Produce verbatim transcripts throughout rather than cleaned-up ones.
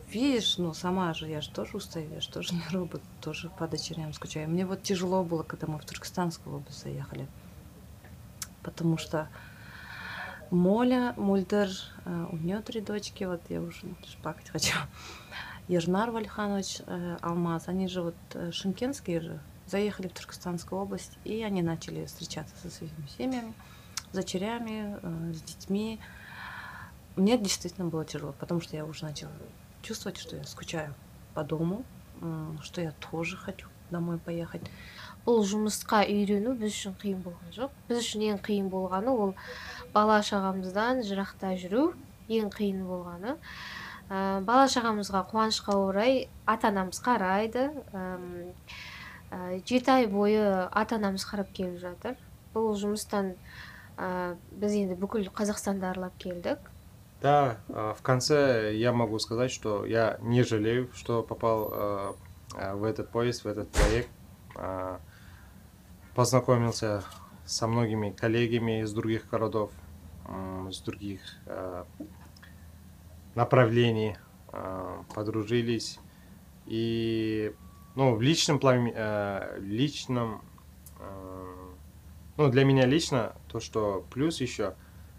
видишь, ну, сама же, я же тоже устаю, я же тоже не робот, тоже по дочерям скучаю. Мне вот тяжело было, когда мы в Туркестанскую область заехали, потому что Моля, Мульдер, э, у нее три дочки, вот я уже даже плакать хочу. Ернар Вальханович, э, Алмаз, они же вот э, шымкентские же, заехали в Туркестанскую область, и они начали встречаться со своими семьями, с дочерями, э, с детьми. Мне действительно было тяжело, потому что я уже начала чувствовать, что я скучаю по дому, м, что я тоже хочу домой поехать. Бул жумуска үйрөнүү биз үчүн кыйын болгон жок. Биз үчүн эң кыйын болгону бул бала чагамыздан жыракта жүрүү эң кыйын болгону. Э, Бала чагамызга кубанычка орай ата-анамыз карайды. Эм, э, Жети ай бою ата-анамыз карап келип жатыр. Бул жумустан э, биз энди бүкүл Казакстанды аралап келдик. Да, а, в конце я могу сказать, что я не жалею, что попал а, а, в этот поезд, в этот проект. А, Познакомился со многими коллегами из других городов, м, с других а, направлений, а, подружились. И ну, в личном плане, а, личном, а, ну, для меня лично, то, что плюс еще,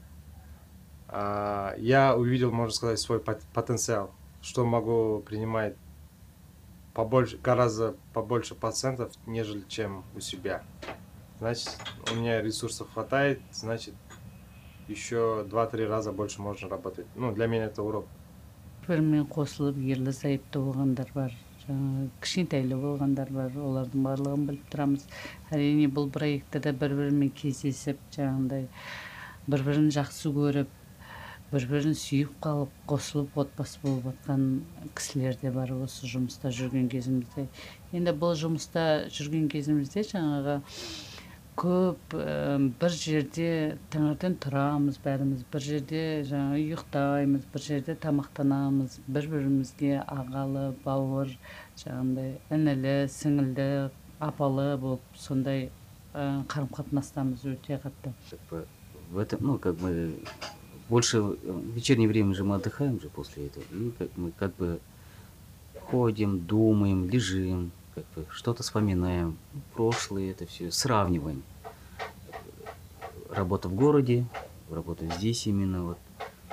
а, я увидел, можно сказать, свой пот- потенциал, что могу принимать побольше, гораздо побольше процентов, нежели чем у себя. Значит, у меня ресурсов хватает, значит, еще два-три раза больше можно работать. Ну, для меня это урок. Бірімен қосылып ерлі зайыпты болғандар бар, жаңағы кішкентайлы болғандар бар, олардың барлығын біліп тұрамыз. Әрине бұл проектіде бір-бірімен кездесіп, жаңағындай бір-бірін жақсы көріп, бір-бірін сүйіп қалып, қосылып отбасы болып жатқан кісілер де бар осы жұмыста жүрген кезімізде. Енді бұл жұмыста жүрген кезімізде жаңағы көп ә, бір жерде таңертең тұрамыз бәріміз, бір жерде жаңа ұйықтаймыз, бір жерде тамақтанамыз, бір-бірімізге ағалы, бауыр, жаңағындай інілі, сіңілді, апалы болып сондай ә, қарым-қатынастамыз өте қатты. Как бы в этом, ну, как бы больше в вечернее время же мы отдыхаем же после этого, и как мы как бы ходим, думаем, лежим, как бы что-то вспоминаем, прошлое, это все сравниваем. Работа в городе, работа здесь именно вот.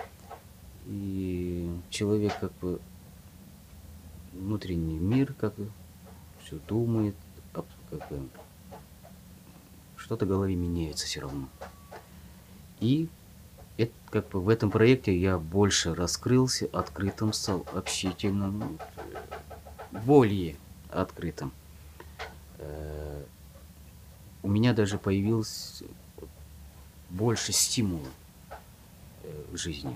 И человек как бы внутренний мир, как бы все думает, как бы что-то в голове меняется все равно. И это, как бы в этом проекте я больше раскрылся, открытым стал, общительным, более открытым. Э, У меня даже появилось больше стимула э, в жизни.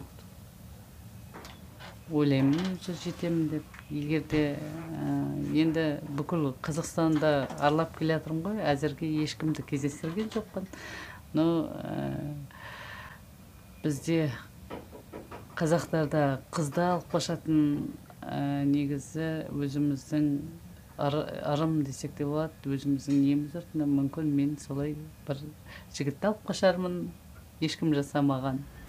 Ойлаймын уже жетемін деп. Егер де ә, енді бүкіл Қазақстанда аралап келе жатырмын ғой, әзірге ешкімді кездестірген жоқпын. Но ә, бізде қазақтарда қызды алып қашатын ә, негізі өзіміздің ыр- ырым десек те болады, өзіміздің неміз артында мүмкін мен солай бір жігітті алып қашармын, ешкім жасамаған.